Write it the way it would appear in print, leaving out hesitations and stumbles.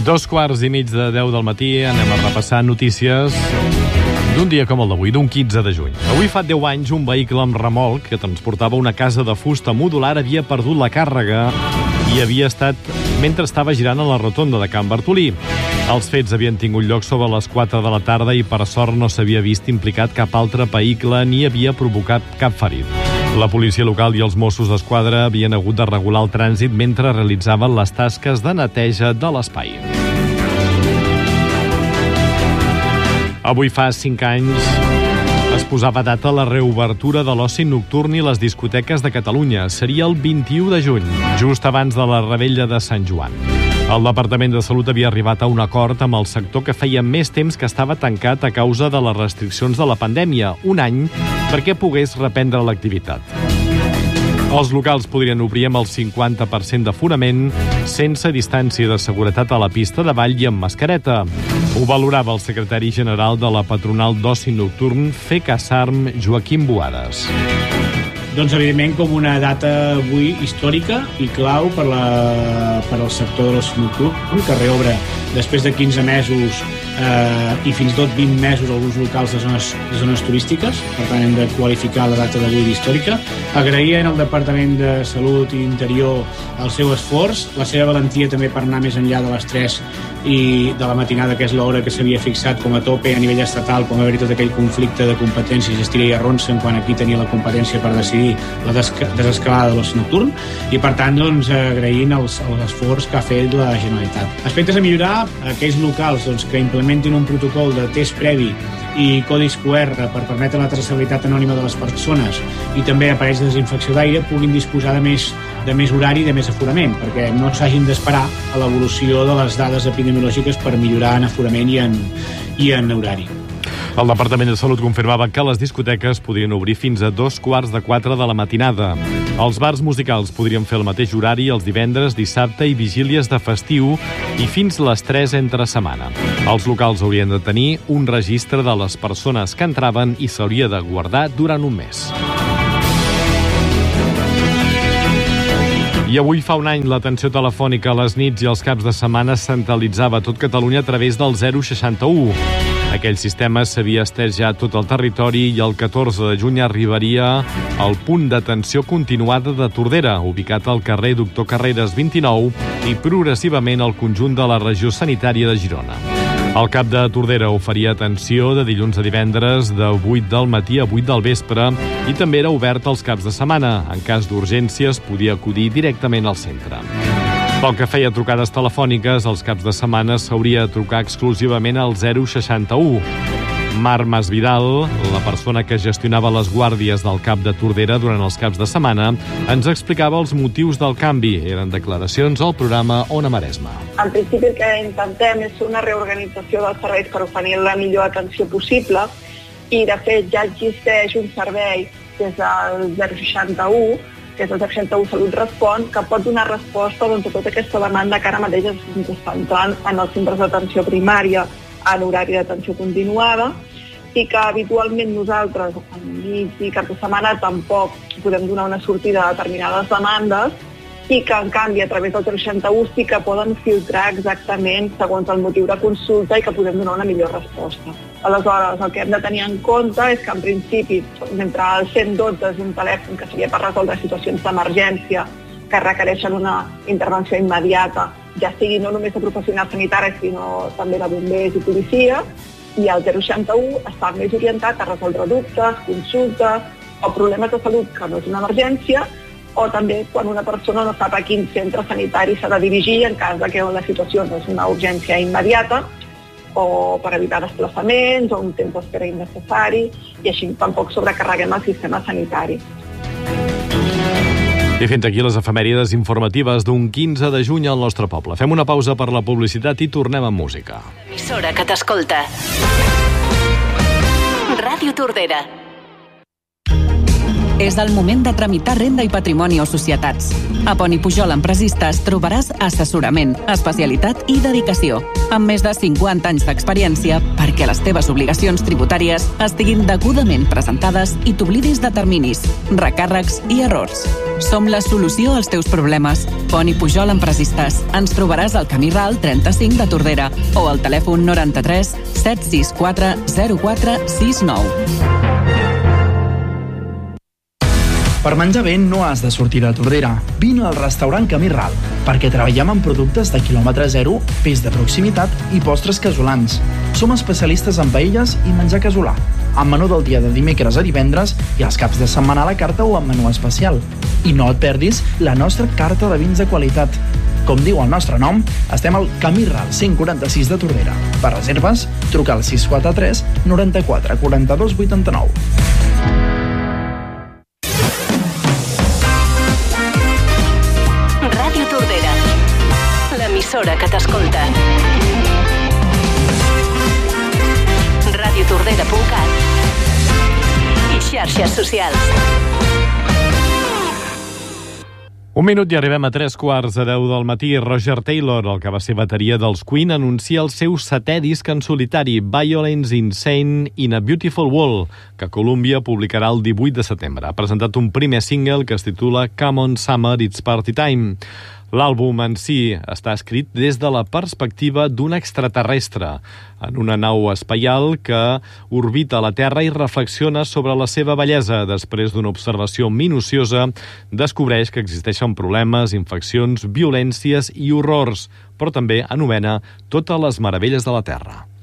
2:15 del matí, anem a repassar notícies d'un dia com el d'avui, d'un 15 de juny. Avui fa 10 anys, un vehicle amb remolc que transportava una casa de fusta modular havia perdut la càrrega i havia estat mentre estava girant a la rotonda de Can Bartolí. Els fets havien tingut lloc sobre les 4 de la tarda i per sort no s'havia vist implicat cap altre vehicle ni havia provocat cap ferit. La policia local i els Mossos d'Esquadra havien hagut de regular el trànsit mentre realitzaven les tasques de neteja de l'espai. Avui fa 5 anys es posava data a la reobertura de l'oci nocturn i les discoteques de Catalunya. Seria el 21 de juny, just abans de la revetlla de Sant Joan. El Departament de Salut havia arribat a un acord amb el sector que feia més temps que estava tancat a causa de les restriccions de la pandèmia, un any perquè pogués reprendre l'activitat. Els locals podrien obrir amb el 50% d'aforament, sense distància de seguretat a la pista de ball i amb mascareta. Ho valorava el secretari general de la patronal d'oci nocturn, FECASARM, Joaquim Boades. Doncs, evidentment, com una data avui històrica i clau per al sector de l'oci nocturn, que reobre després de 15 mesos i fins i tot 20 mesos alguns locals de zones turístiques. Per tant, hem de qualificar la data d'avui d'històrica. Agrair al Departament de Salut i Interior el seu esforç, la seva valentia també per anar més enllà de les 3 i de la matinada, que és l'hora que s'havia fixat com a tope a nivell estatal, com a haver-hi tot aquell conflicte de competències, estira i arronsa, quan aquí tenia la competència per decidir la desescalada de l'oci nocturn, i per tant, doncs, agraint l'esforç que ha fet la Generalitat. Aspectes a millorar: aquells locals que implementin un protocol de test previ i codis QR per permetre la traçabilitat anònima de les persones i també aparells de desinfecció d'aire puguin disposar de més horari i de més aforament, perquè no s'hagin d'esperar a l'evolució de les dades epidemiològiques per millorar en aforament i en horari. El Departament de Salut confirmava que les discoteques podrien obrir fins a 3:45 de la matinada. Els bars musicals podrien fer el mateix horari els divendres, dissabte i vigílies de festiu i fins les 3 entre setmana. Els locals haurien de tenir un registre de les persones que entraven i s'hauria de guardar durant un mes. I avui fa un any l'atenció telefònica a les nits i els caps de setmana es centralitzava a tot Catalunya a través del 061. Aquell sistema s'havia estès ja a tot el territori i el 14 de juny arribaria al punt d'atenció continuada de Tordera, ubicat al carrer Doctor Carreras 29 i progressivament al conjunt de la regió sanitària de Girona. El CAP de Tordera oferia atenció de dilluns a divendres de 8 del matí a 8 del vespre i també era obert els caps de setmana. En cas d'urgències podia acudir directament al centre. Pel que feia trucades telefòniques, els caps de setmana s'hauria de trucar exclusivament al 061. Marc Masvidal, la persona que gestionava les guàrdies del CAP de Tordera durant els caps de setmana, ens explicava els motius del canvi. Eren declaracions al programa Ona Maresma. En principi el que intentem és una reorganització dels serveis per oferir la millor atenció possible i, de fet, ja existeix un servei des del 061, que és el 061 Salut Respon, que pot donar resposta a tota aquesta demanda que ara mateix està entrant en els centres d'atenció primària en horari d'atenció continuada i que habitualment nosaltres en nit i cap de setmana tampoc podem donar una sortida a determinades demandes i que, en canvi, a través del 061 sí que poden filtrar exactament segons el motiu de consulta i que podem donar una millor resposta. Aleshores, el que hem de tenir en compte és que, en principi, mentre el 112 és un telèfon que seria per resoldre situacions d'emergència que requereixen una intervenció immediata, ja sigui no només de professionals sanitaris, sinó també de bombers i policia, i el 061 està més orientat a resoldre dubtes, consultes o problemes de salut que no és una emergència, o també quan una persona no sap a quin centre sanitari s'ha de dirigir en cas que la situació no és una urgència immediata, o per evitar desplaçaments, o un temps d'espera innecessari, i així tampoc sobrecarreguem el sistema sanitari. I fins aquí les efemèrides informatives d'un 15 de juny al nostre poble. Fem una pausa per la publicitat i tornem amb música. Emissora que t'escolta. Ràdio Tordera. És el moment de tramitar renda i patrimoni o societats. A Poni Pujol Empresistes trobaràs assessorament, especialitat i dedicació, amb més de 50 anys d'experiència perquè les teves obligacions tributàries estiguin degudament presentades i t'oblidis de terminis, recàrrecs i errors. Som la solució als teus problemes. Poni Pujol Empresistes. Ens trobaràs al Camí Ral 35 de Tordera o al telèfon 93 764 0469. Per menjar bé no has de sortir de Tordera. Vine al restaurant Camí Ral, perquè treballem amb productes de quilòmetre zero, peix de proximitat i postres casolans. Som especialistes en paelles i menjar casolà, amb menú del dia de dimecres a divendres i els caps de setmana a la carta o amb menú especial. I no et perdis la nostra carta de vins de qualitat. Com diu el nostre nom, estem al Camí Ral 146 de Tordera. Per reserves, truca al 643 94 42 89. Ràdio Tordera, l'emissora que t'escolta. radiotordera.cat i xarxes socials. 1 minut i arribem a 3:15 del matí. Roger Taylor, el que va ser bateria dels Queen, anuncia el seu 7è disc en solitari, Violence, Insane in a Beautiful World, que Columbia publicarà el 18 de setembre. Ha presentat un primer single que es titula Come on Summer, It's Party Time. L'àlbum en si està escrit des de la perspectiva d'un extraterrestre, en una nau espacial que orbita la Terra i reflexiona sobre la seva bellesa. Després d'una observació minuciosa, descobreix que existeixen problemes, infeccions, violències i horrors, però també anomena totes les meravelles de la Terra.